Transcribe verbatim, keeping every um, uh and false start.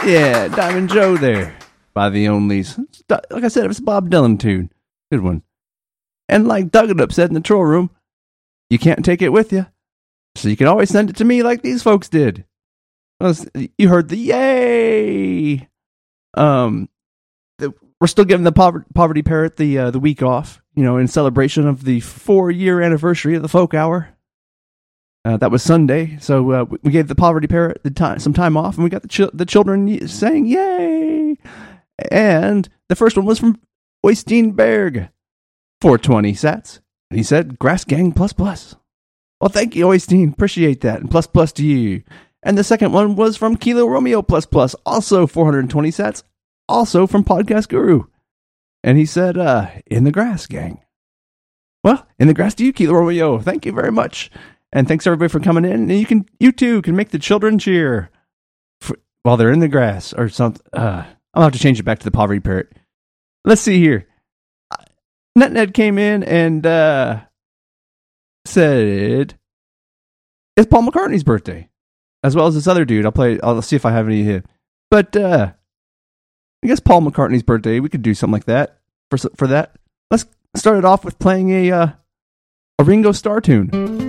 Yeah, Diamond Joe there by the Onlys. Like I said, it was a Bob Dylan tune. Good one. And like Doug It Up said in the troll room, you can't take it with you. So you can always send it to me like these folks did. You heard the yay. Um, the, we're still giving the poverty, poverty parrot the uh, the week off, you know, in celebration of the four year anniversary of the Folk Hour. Uh, that was Sunday, so uh, we gave the poverty parrot the time, some time off, and we got the ch- the children saying yay. And the first one was from Oystein Berg, four twenty sats. And he said, Grass Gang plus plus. Well, thank you, Oystein. Appreciate that. And plus plus to you. And the second one was from Kilo Romeo plus plus, also four hundred twenty sats, also from Podcast Guru. And he said, uh, in the Grass Gang. Well, in the grass to you, Kilo Romeo. Thank you very much. And thanks everybody for coming in. And you can, you too can make the children cheer for, while they're in the grass or something. Uh, I'll have to change it back to the poverty parrot. Let's see here. NetNed came in and uh, said it's Paul McCartney's birthday, as well as this other dude. I'll play. I'll see if I have any here. But uh, I guess Paul McCartney's birthday. We could do something like that for for that. Let's start it off with playing a uh, a Ringo Starr tune.